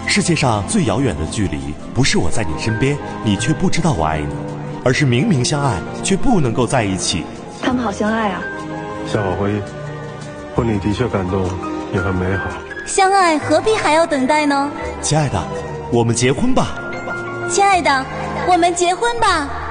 世界上最遥远的距离，不是我在你身边，你却不知道我爱你，而是明明相爱，却不能够在一起。 他们好相爱啊！ 夏小辉，婚礼的确感动，也很美好。 相爱何必还要等待呢？ 亲爱的，我们结婚吧。 亲爱的，我们结婚吧。